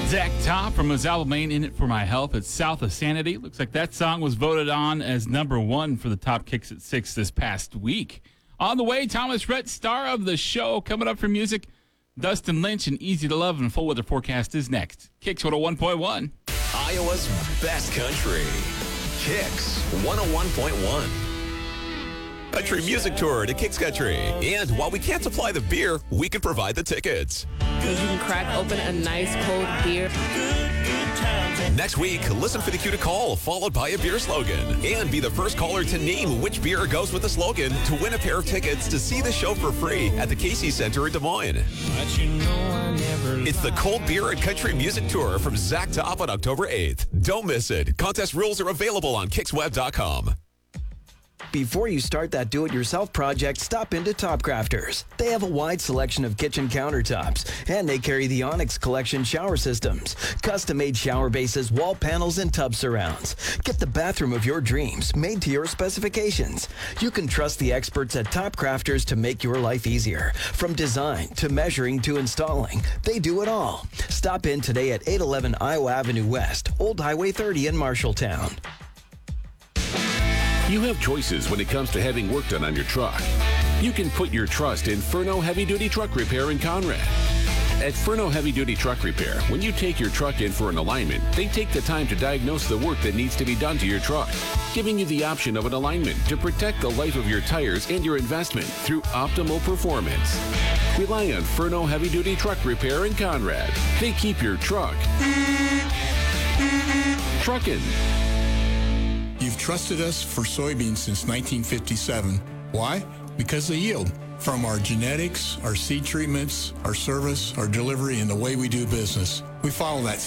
Zach Top from his album Ain't In It For My Health. It's South of Sanity. Looks like that song was voted on as number one for the top kicks at 6 this past week. On the way, Thomas Rhett, star of the show. Coming up for music, Dustin Lynch and Easy to Love, and full weather forecast is next. Kicks 101.1. Iowa's best country. Kicks 101.1. Country music tour to Kicks Country. And while we can't supply the beer, we can provide the tickets. You can crack open a nice cold beer. Next week, listen for the cue to call, followed by a beer slogan. And be the first caller to name which beer goes with the slogan to win a pair of tickets to see the show for free at the Casey Center in Des Moines. It's the Cold Beer and Country Music Tour from Zach Top on October 8th. Don't miss it. Contest rules are available on kicksweb.com. Before you start that do-it-yourself project, stop into Top Crafters. They have a wide selection of kitchen countertops, and they carry the Onyx Collection shower systems, custom-made shower bases, wall panels, and tub surrounds. Get the bathroom of your dreams, made to your specifications. You can trust the experts at Top Crafters to make your life easier. From design to measuring to installing, they do it all. Stop in today at 811 Iowa Avenue West, Old Highway 30 in Marshalltown. You have choices when it comes to having work done on your truck. You can put your trust in Furno Heavy Duty Truck Repair in Conrad. At Furno Heavy Duty Truck Repair, when you take your truck in for an alignment, they take the time to diagnose the work that needs to be done to your truck, giving you the option of an alignment to protect the life of your tires and your investment through optimal performance. Rely on Furno Heavy Duty Truck Repair in Conrad. They keep your truck truckin'. You've trusted us for soybeans since 1957. Why? Because they yield. From our genetics, our seed treatments, our service, our delivery, and the way we do business. We follow that